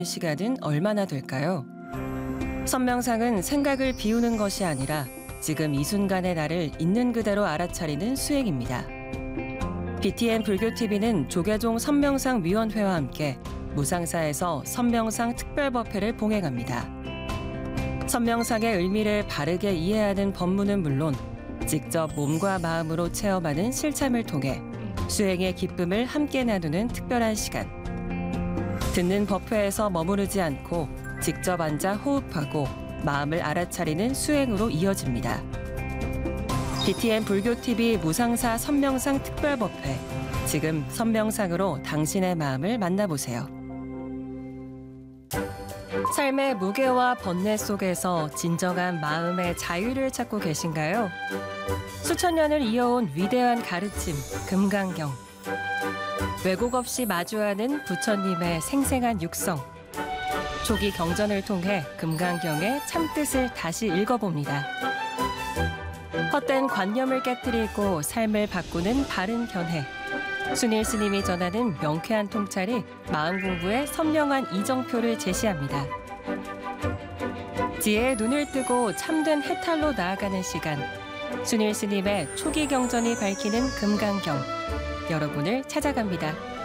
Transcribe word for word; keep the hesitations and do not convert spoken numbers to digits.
시간은 얼마나 될까요? 선명상은 생각을 비우는 것이 아니라 지금 이 순간의 나를 있는 그대로 알아차리는 수행입니다. 비티엔 불교티비는 조계종 선명상 위원회와 함께 무상사에서 선명상 특별법회를 봉행합니다. 선명상의 의미를 바르게 이해하는 법문은 물론 직접 몸과 마음으로 체험하는 실참을 통해 수행의 기쁨을 함께 나누는 특별한 시간. 듣는 법회에서 머무르지 않고 직접 앉아 호흡하고 마음을 알아차리는 수행으로 이어집니다. 비티엔 불교티비 무상사 선명상 특별법회. 지금 선명상으로 당신의 마음을 만나보세요. 삶의 무게와 번뇌 속에서 진정한 마음의 자유를 찾고 계신가요? 수천 년을 이어온 위대한 가르침, 금강경. 왜곡 없이 마주하는 부처님의 생생한 육성. 조기 경전을 통해 금강경의 참뜻을 다시 읽어봅니다. 헛된 관념을 깨뜨리고 삶을 바꾸는 바른 견해. 순일 스님이 전하는 명쾌한 통찰이 마음 공부의 선명한 이정표를 제시합니다. 지혜의 눈을 뜨고 참된 해탈로 나아가는 시간. 순일 스님의 초기 경전이 밝히는 금강경. 여러분을 찾아갑니다.